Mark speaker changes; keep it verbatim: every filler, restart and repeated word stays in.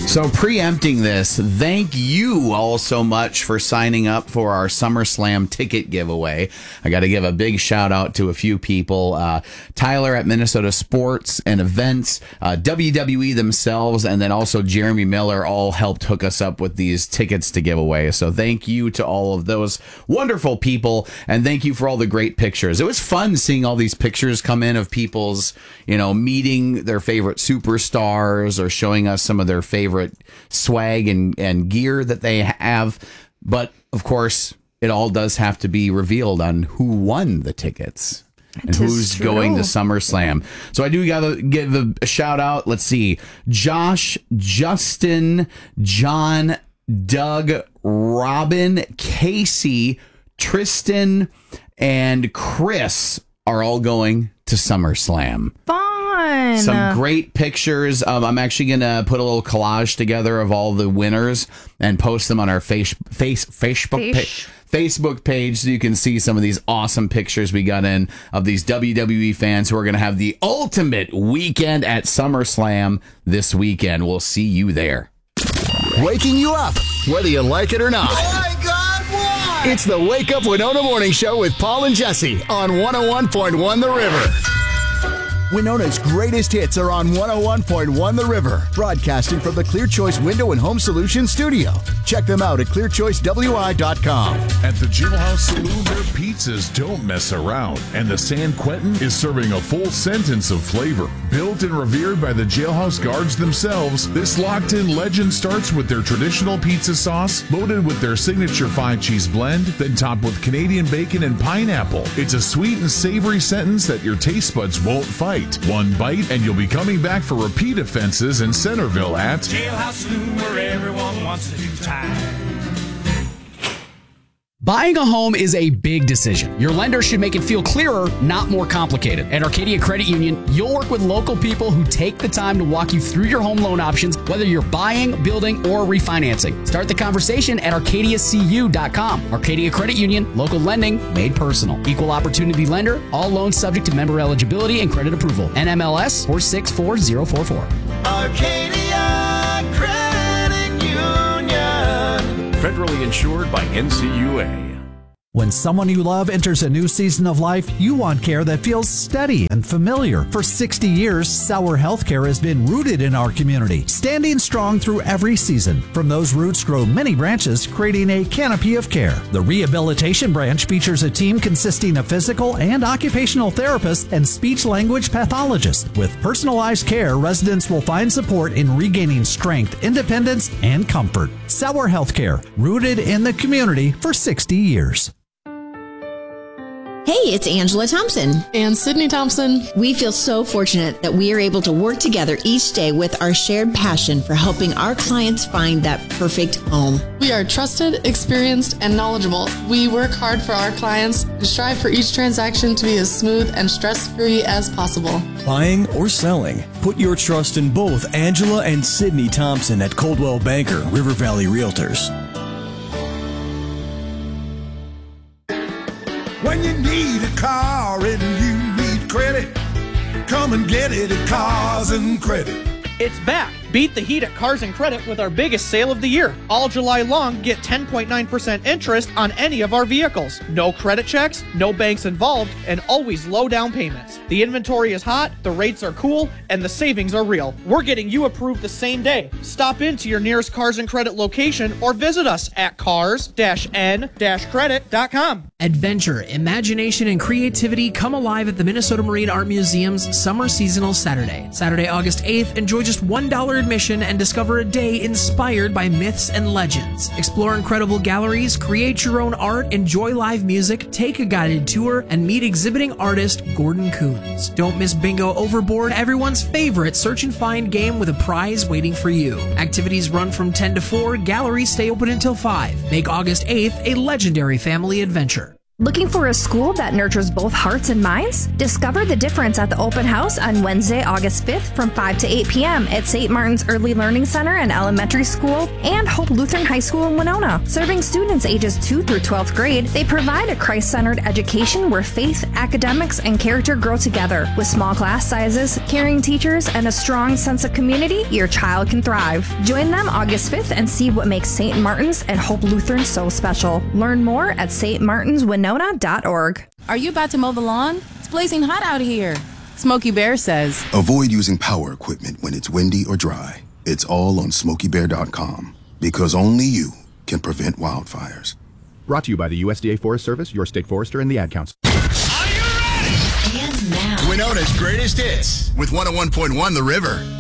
Speaker 1: So preempting this, thank you all so much for signing up for our SummerSlam ticket giveaway. I got to give a big shout out to a few people. Uh, Tyler at Minnesota Sports and Events, uh, W W E themselves, and then also Jeremy Miller all helped hook us up with these tickets to give away. So thank you to all of those wonderful people, and thank you for all the great pictures. It was fun seeing all these pictures come in of people's, you know, meeting their favorite superstars or showing us some of their favorite swag and, and gear that they have. But of course, it all does have to be revealed on who won the tickets and who's true. going to SummerSlam. So I do got to give a, a shout out. Let's see. Josh, Justin, John, Doug, Robin, Casey, Tristan, and Chris are all going to SummerSlam.
Speaker 2: Fun.
Speaker 1: Some great pictures. Um, I'm actually going to put a little collage together of all the winners and post them on our face, face, Facebook page. Facebook page so you can see some of these awesome pictures we got in of these W W E fans who are going to have the ultimate weekend at SummerSlam this weekend. We'll see you there.
Speaker 3: Waking you up, whether you like it or not.
Speaker 4: Oh my God, why?
Speaker 3: It's the Wake Up Winona Morning Show with Paul and Jesse on one oh one point one The River. Winona's greatest hits are on one oh one point one The River, broadcasting from the Clear Choice Window and Home Solutions studio. Check them out at clear choice w i dot com.
Speaker 5: At the Jailhouse Saloon, their pizzas don't mess around, and the San Quentin is serving a full sentence of flavor. Built and revered by the Jailhouse guards themselves, this locked-in legend starts with their traditional pizza sauce, loaded with their signature five-cheese blend, then topped with Canadian bacon and pineapple. It's a sweet and savory sentence that your taste buds won't fight. One bite, and you'll be coming back for repeat offenses in Centerville at
Speaker 6: Jailhouse Saloon, where everyone wants to do time.
Speaker 7: Buying a home is a big decision. Your lender should make it feel clearer, not more complicated. At Arcadia Credit Union, you'll work with local people who take the time to walk you through your home loan options, whether you're buying, building, or refinancing. Start the conversation at arcadia c u dot com. Arcadia Credit Union, local lending made personal. Equal opportunity lender, all loans subject to member eligibility and credit approval. N M L S four six four zero four four.
Speaker 4: Arcadia Credit Union.
Speaker 8: Federally insured by N C U A.
Speaker 9: When someone you love enters a new season of life, you want care that feels steady and familiar. For sixty years, Sauer Healthcare has been rooted in our community, standing strong through every season. From those roots grow many branches, creating a canopy of care. The rehabilitation branch features a team consisting of physical and occupational therapists and speech-language pathologists. With personalized care, residents will find support in regaining strength, independence, and comfort. Sauer Healthcare, rooted in the community for sixty years.
Speaker 10: Hey, it's Angela Thompson.
Speaker 11: And Sydney Thompson.
Speaker 10: We feel so fortunate that we are able to work together each day with our shared passion for helping our clients find that perfect home.
Speaker 11: We are trusted, experienced, and knowledgeable. We work hard for our clients and strive for each transaction to be as smooth and stress-free as possible.
Speaker 12: Buying or selling, put your trust in both Angela and Sydney Thompson at Coldwell Banker River Valley Realtors.
Speaker 4: When you need a car and you need credit, come and get it at Cars and Credit.
Speaker 13: It's back. Beat the heat at Cars and Credit with our biggest sale of the year. All July long, get ten point nine percent interest on any of our vehicles. No credit checks, no banks involved, and always low down payments. The inventory is hot, the rates are cool, and the savings are real. We're getting you approved the same day. Stop into your nearest Cars and Credit location or visit us at cars n credit dot com.
Speaker 14: Adventure, imagination, and creativity come alive at the Minnesota Marine Art Museum's Summer Seasonal Saturday. Saturday, August eighth, enjoy just one dollar admission and discover a day inspired by myths and legends. Explore incredible galleries, create your own art, enjoy live music, take a guided tour, and meet exhibiting artist Gordon Coons. Don't miss Bingo Overboard, everyone's favorite search and find game with a prize waiting for you. Activities run from ten to four, galleries stay open until five. Make August eighth a legendary family adventure.
Speaker 2: Looking for a school that nurtures both hearts and minds? Discover the difference at the open house on Wednesday, August fifth from five to eight p.m. at Saint Martin's Early Learning Center and Elementary School and Hope Lutheran High School in Winona. Serving students ages two through twelfth grade, they provide a Christ-centered education where faith, academics, and character grow together. With small class sizes, caring teachers, and a strong sense of community, your child can thrive. Join them August fifth and see what makes Saint Martin's and Hope Lutheran so special. Learn more at s t martins winona dot org.
Speaker 15: Are you about to mow the lawn? It's blazing hot out here. Smokey Bear says,
Speaker 16: avoid using power equipment when it's windy or dry. It's all on smokey bear dot com because only you can prevent wildfires.
Speaker 17: Brought to you by the U S D A Forest Service, your state forester, and the Ad Council.
Speaker 3: And now, Winona's greatest hits with one oh one point one The River.